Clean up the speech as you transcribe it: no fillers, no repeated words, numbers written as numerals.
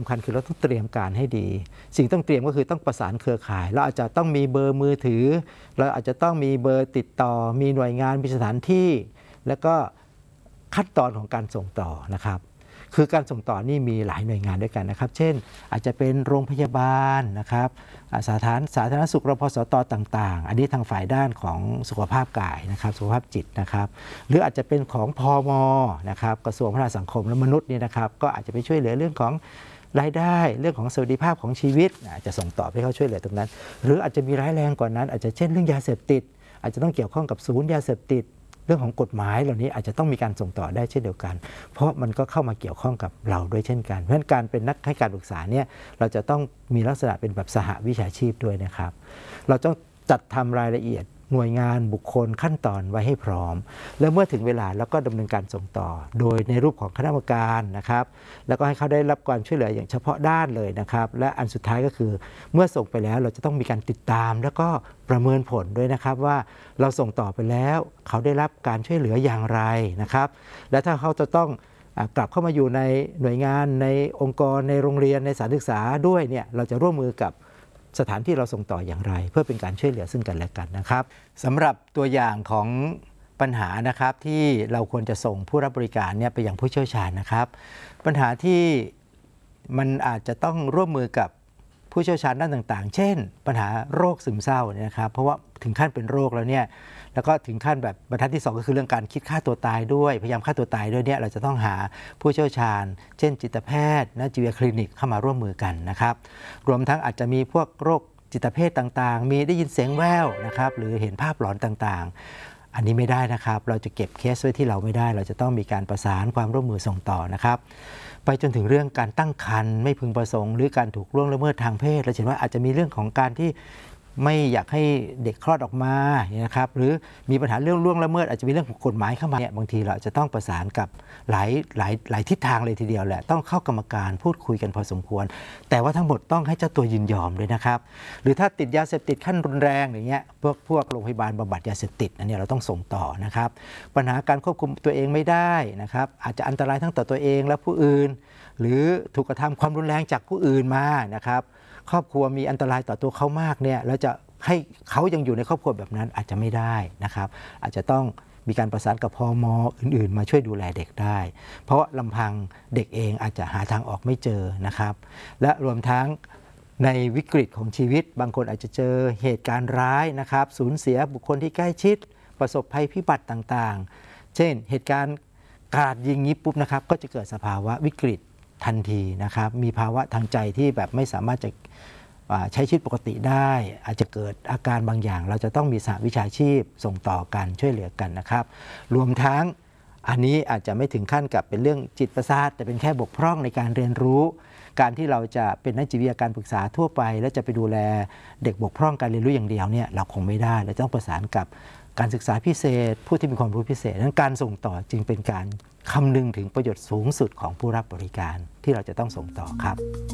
ำคัญคือเราต้องเตรียมการให้ดีสิ่งต้องเตรียมก็คือต้องประสานเครือข่ายเราอาจจะต้องมีเบอร์มือถือเราอาจจะต้องมีเบอร์ติดต่อมีหน่วยงานมีสถานที่แล้วก็ขั้นตอนของการส่งต่อนะครับคือการส่งต่อนี่มีหลายหน่วยงานด้วยกันนะครับเช่นอาจจะเป็นโรงพยาบาลนะครับสาธารณสุขรพสตต่างๆอันนี้ทางฝ่ายด้านของสุขภาพกายนะครับสุขภาพจิตนะครับหรืออาจจะเป็นของพม.นะครับกระทรวงพัฒนาสังคมและมนุษย์นี่นะครับก็อาจจะไปช่วยเหลือเรื่องของรายได้เรื่องของสวัสดิภาพของชีวิตอาจจะส่งต่อให้เขาช่วยเหลือตรงนั้นหรืออาจจะมีร้ายแรงกว่านั้นอาจจะเช่นเรื่องยาเสพติดอาจจะต้องเกี่ยวข้องกับศูนย์ยาเสพติดเรื่องของกฎหมายเหล่านี้อาจจะต้องมีการส่งต่อได้เช่นเดียวกันเพราะมันก็เข้ามาเกี่ยวข้องกับเราด้วยเช่นกันเพราะฉะนั้นการเป็นนักให้การปรึกษาเนี่ยเราจะต้องมีลักษณะเป็นแบบสหวิชาชีพด้วยนะครับเราต้องจัดทำรายละเอียดหน่วยงานบุคคลขั้นตอนไว้ให้พร้อมแล้วเมื่อถึงเวลาแล้วก็ดำเนินการส่งต่อโดยในรูปของคณะกรรมการนะครับแล้วก็ให้เขาได้รับการช่วยเหลืออย่างเฉพาะด้านเลยนะครับและอันสุดท้ายก็คือเมื่อส่งไปแล้วเราจะต้องมีการติดตามแล้วก็ประเมินผลด้วยนะครับว่าเราส่งต่อไปแล้วเขาได้รับการช่วยเหลืออย่างไรนะครับและถ้าเขาจะต้องกลับเข้ามาอยู่ในหน่วยงานในองค์กรในโรงเรียนในสถานศึกษาด้วยเนี่ยเราจะร่วมมือกับสถานที่เราส่งต่ออย่างไรเพื่อเป็นการช่วยเหลือซึ่งกันและกันนะครับสำหรับตัวอย่างของปัญหานะครับที่เราควรจะส่งผู้รับบริการเนี่ยไปยังผู้เชี่ยวชาญนะครับปัญหาที่มันอาจจะต้องร่วมมือกับผู้เชี่ยวชาญด้านต่างๆเช่นปัญหาโรคซึมเศร้าเนี่ยนะครับเพราะว่าถึงขั้นเป็นโรคแล้วเนี่ยแล้วก็ถึงขั้นแบบบรรทัดที่2ก็คือเรื่องการคิดฆ่าตัวตายด้วยพยายามฆ่าตัวตายด้วยเนี่ยเราจะต้องหาผู้เชี่ยวชาญเช่นจิตแพทย์นักจิตวิทยาคลินิกเข้ามาร่วมมือกันนะครับรวมทั้งอาจจะมีพวกโรคจิตเภทต่างๆมีได้ยินเสียงแว่วนะครับหรือเห็นภาพหลอนต่างๆอันนี้ไม่ได้นะครับเราจะเก็บเคสไว้ที่เราไม่ได้เราจะต้องมีการประสานความร่วมมือส่งต่อนะครับไปจนถึงเรื่องการตั้งครรภ์ไม่พึงประสงค์หรือการถูกล่วงละเมิดทางเพศเราเห็นว่าอาจจะมีเรื่องของการที่ไม่อยากให้เด็กคลอดออกมานะครับหรือมีปัญหาเรื่องล่วงละเมิดอาจจะมีเรื่องของกฎหมายเข้ามาเนี่ยบางทีเราจะต้องประสานกับหลายทิศทางเลยทีเดียวแหละต้องเข้ากรรมการพูดคุยกันพอสมควรแต่ว่าทั้งหมดต้องให้เจ้าตัวยินยอมด้วยนะครับหรือถ้าติดยาเสพติดขั้นรุนแรงอย่างเงี้ยพวกโรงพยาบาลบำบัดยาเสพติดอันนี้เราต้องส่งต่อนะครับปัญหาการควบคุมตัวเองไม่ได้นะครับอาจจะอันตรายทั้งต่อตัวเองและผู้อื่นหรือถูกกระทำความรุนแรงจากผู้อื่นมานะครับครอบครัวมีอันตรายต่อตัวเขามากเนี่ยแล้วจะให้เขายังอยู่ในครอบครัวแบบนั้นอาจจะไม่ได้นะครับอาจจะต้องมีการประสานกับพม.อื่นๆมาช่วยดูแลเด็กได้เพราะลำพังเด็กเองอาจจะหาทางออกไม่เจอนะครับและรวมทั้งในวิกฤตของชีวิตบางคนอาจจะเจอเหตุการณ์ร้ายนะครับสูญเสียบุคคลที่ใกล้ชิดประสบภัยพิบัติต่างๆเช่นเหตุการณ์กราดยิงนี้ปุ๊บนะครับก็จะเกิดสภาวะวิกฤตทันทีนะครับมีภาวะทางใจที่แบบไม่สามารถจะใช้ชีวิตปกติได้อาจจะเกิดอาการบางอย่างเราจะต้องมีสหวิชาชีพส่งต่อกันช่วยเหลือกันนะครับรวมทั้งอันนี้อาจจะไม่ถึงขั้นกับเป็นเรื่องจิตประสาทแต่เป็นแค่บกพร่องในการเรียนรู้การที่เราจะเป็นนักจิตวิทยาการปรึกษาทั่วไปแล้วจะไปดูแลเด็กบกพร่องการเรียนรู้อย่างเดียวเนี่ยเราคงไม่ได้เราต้องประสานกับการศึกษาพิเศษผู้ที่มีความรู้พิเศษดังนั้นการส่งต่อจึงเป็นการคำนึงถึงประโยชน์สูงสุดของผู้รับบริการที่เราจะต้องส่งต่อครับ